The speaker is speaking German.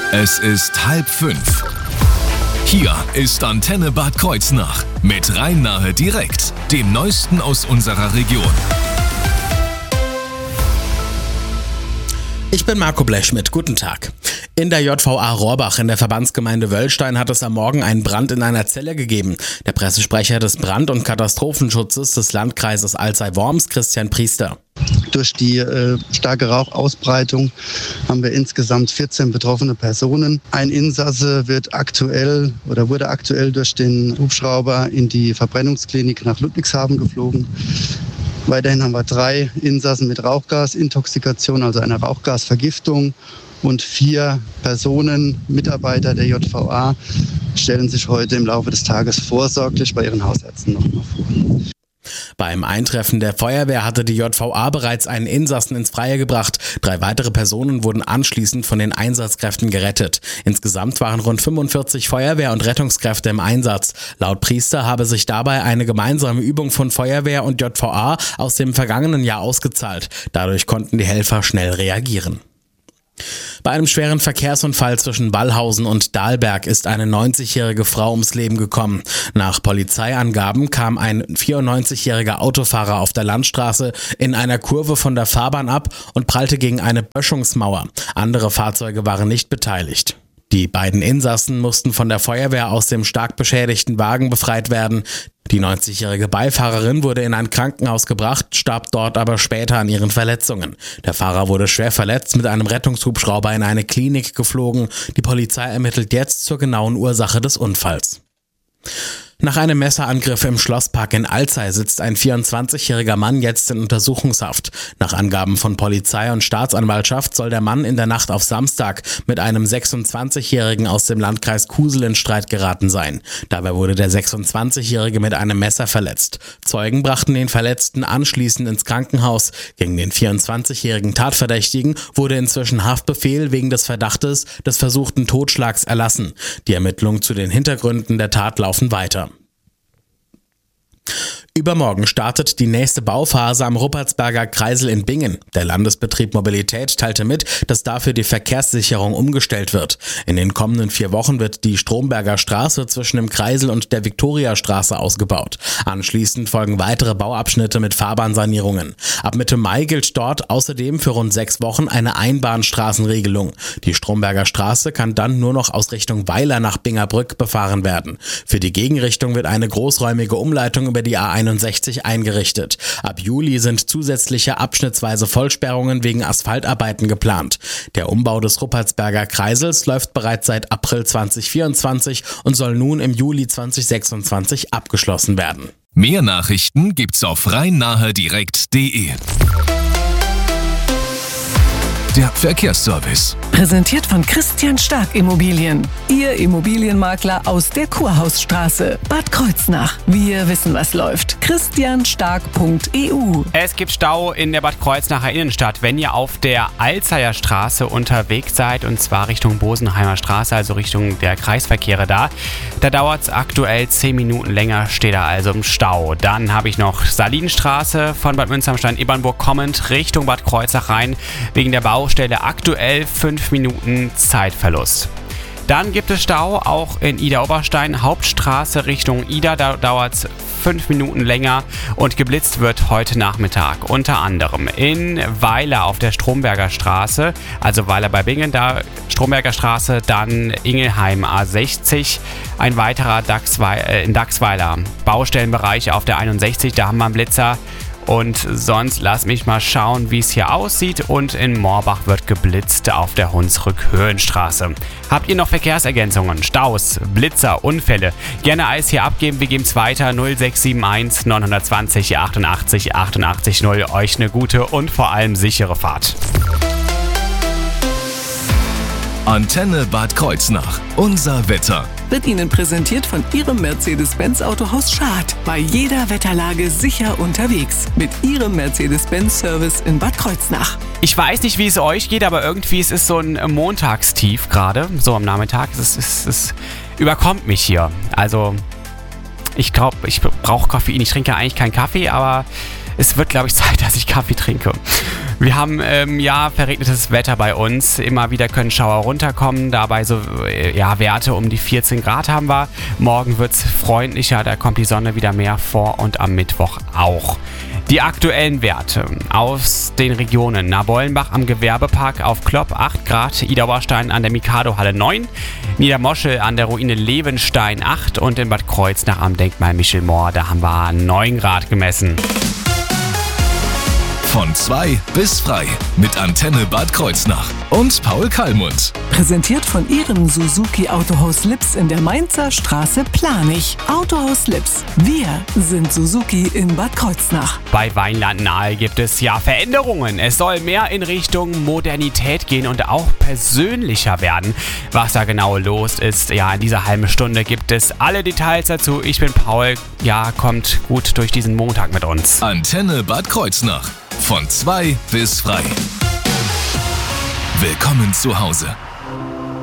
Es ist 4:30. Hier ist Antenne Bad Kreuznach mit Rhein-Nahe direkt, dem Neuesten aus unserer Region. Ich bin Marco Blechschmidt, guten Tag. In der JVA Rohrbach in der Verbandsgemeinde Wöllstein hat es am Morgen einen Brand in einer Zelle gegeben. Der Pressesprecher des Brand- und Katastrophenschutzes des Landkreises Alzey-Worms, Christian Priester. Durch die starke Rauchausbreitung haben wir insgesamt 14 betroffene Personen. Ein Insasse wurde aktuell durch den Hubschrauber in die Verbrennungsklinik nach Ludwigshafen geflogen. Weiterhin haben wir 3 Insassen mit Rauchgasintoxikation, also einer Rauchgasvergiftung. Und 4 Personen, Mitarbeiter der JVA, stellen sich heute im Laufe des Tages vorsorglich bei ihren Hausärzten nochmal vor. Beim Eintreffen der Feuerwehr hatte die JVA bereits einen Insassen ins Freie gebracht. 3 weitere Personen wurden anschließend von den Einsatzkräften gerettet. Insgesamt waren rund 45 Feuerwehr- und Rettungskräfte im Einsatz. Laut Priester habe sich dabei eine gemeinsame Übung von Feuerwehr und JVA aus dem vergangenen Jahr ausgezahlt. Dadurch konnten die Helfer schnell reagieren. Bei einem schweren Verkehrsunfall zwischen Wallhausen und Dahlberg ist eine 90-jährige Frau ums Leben gekommen. Nach Polizeiangaben kam ein 94-jähriger Autofahrer auf der Landstraße in einer Kurve von der Fahrbahn ab und prallte gegen eine Böschungsmauer. Andere Fahrzeuge waren nicht beteiligt. Die beiden Insassen mussten von der Feuerwehr aus dem stark beschädigten Wagen befreit werden. Die 90-jährige Beifahrerin wurde in ein Krankenhaus gebracht, starb dort aber später an ihren Verletzungen. Der Fahrer wurde schwer verletzt mit einem Rettungshubschrauber in eine Klinik geflogen. Die Polizei ermittelt jetzt zur genauen Ursache des Unfalls. Nach einem Messerangriff im Schlosspark in Alzey sitzt ein 24-jähriger Mann jetzt in Untersuchungshaft. Nach Angaben von Polizei und Staatsanwaltschaft soll der Mann in der Nacht auf Samstag mit einem 26-jährigen aus dem Landkreis Kusel in Streit geraten sein. Dabei wurde der 26-jährige mit einem Messer verletzt. Zeugen brachten den Verletzten anschließend ins Krankenhaus. Gegen den 24-jährigen Tatverdächtigen wurde inzwischen Haftbefehl wegen des Verdachtes des versuchten Totschlags erlassen. Die Ermittlungen zu den Hintergründen der Tat laufen weiter. Übermorgen startet die nächste Bauphase am Ruppertsberger Kreisel in Bingen. Der Landesbetrieb Mobilität teilte mit, dass dafür die Verkehrssicherung umgestellt wird. In den kommenden 4 Wochen wird die Stromberger Straße zwischen dem Kreisel und der Viktoriastraße ausgebaut. Anschließend folgen weitere Bauabschnitte mit Fahrbahnsanierungen. Ab Mitte Mai gilt dort außerdem für rund 6 Wochen eine Einbahnstraßenregelung. Die Stromberger Straße kann dann nur noch aus Richtung Weiler nach Bingerbrück befahren werden. Für die Gegenrichtung wird eine großräumige Umleitung über die A61 eingerichtet. Ab Juli sind zusätzliche abschnittsweise Vollsperrungen wegen Asphaltarbeiten geplant. Der Umbau des Ruppertsberger Kreisels läuft bereits seit April 2024 und soll nun im Juli 2026 abgeschlossen werden. Mehr Nachrichten gibt's auf rhein-nahe-direkt.de. Der Verkehrsservice. Präsentiert von Christian Stark Immobilien. Ihr Immobilienmakler aus der Kurhausstraße, Bad Kreuznach. Wir wissen, was läuft. christianstark.eu. Es gibt Stau in der Bad Kreuznacher Innenstadt, wenn ihr auf der Alzeyer Straße unterwegs seid, und zwar Richtung Bosenheimer Straße, also Richtung der Kreisverkehre da. Da dauert es aktuell 10 Minuten länger, steht da also im Stau. Dann habe ich noch Salinstraße von Bad Münsterstein-Ebernburg kommend Richtung Bad Kreuznach rein, wegen der Baustelle aktuell 5 Minuten Zeitverlust. Dann gibt es Stau auch in Idar-Oberstein, Hauptstraße Richtung Ida, da dauert es 5 Minuten länger und geblitzt wird heute Nachmittag. Unter anderem in Weiler auf der Stromberger Straße, also Weiler bei Bingen, da Stromberger Straße, dann Ingelheim A60, ein weiterer in Dachsweiler. Baustellenbereich auf der 61, da haben wir einen Blitzer. Und sonst lass mich mal schauen, wie es hier aussieht. Und in Moorbach wird geblitzt auf der Hunsrück-Höhenstraße. Habt ihr noch Verkehrsergänzungen, Staus, Blitzer, Unfälle? Gerne alles hier abgeben. Wir geben es weiter. 0671 920 88 88 0. Euch eine gute und vor allem sichere Fahrt. Antenne Bad Kreuznach. Unser Wetter. Wird Ihnen präsentiert von Ihrem Mercedes-Benz Autohaus Schad. Bei jeder Wetterlage sicher unterwegs. Mit Ihrem Mercedes-Benz-Service in Bad Kreuznach. Ich weiß nicht, wie es euch geht, aber irgendwie es ist so ein Montagstief gerade. So am Nachmittag. Es überkommt mich hier. Also, ich glaube, ich brauche Koffein. Ich trinke ja eigentlich keinen Kaffee, aber es wird, glaube ich, Zeit, dass ich Kaffee trinke. Wir haben verregnetes Wetter bei uns. Immer wieder können Schauer runterkommen. Dabei so Werte um die 14 Grad haben wir. Morgen wird es freundlicher, da kommt die Sonne wieder mehr vor und am Mittwoch auch. Die aktuellen Werte aus den Regionen: Nabollenbach am Gewerbepark auf Klopp 8 Grad, Idauerstein an der Mikado-Halle 9, Niedermoschel an der Ruine Levenstein 8 und in Bad Kreuznach am Denkmal Michelmoor, da haben wir 9 Grad gemessen. Von 2 bis frei mit Antenne Bad Kreuznach und Paul Kallmund. Präsentiert von Ihrem Suzuki Autohaus Lips in der Mainzer Straße Planich. Autohaus Lips. Wir sind Suzuki in Bad Kreuznach. Bei Weinland nahe gibt es Veränderungen. Es soll mehr in Richtung Modernität gehen und auch persönlicher werden. Was da genau los ist, in dieser halben Stunde gibt es alle Details dazu. Ich bin Paul. Kommt gut durch diesen Montag mit uns. Antenne Bad Kreuznach. Von 2 bis frei. Willkommen zu Hause.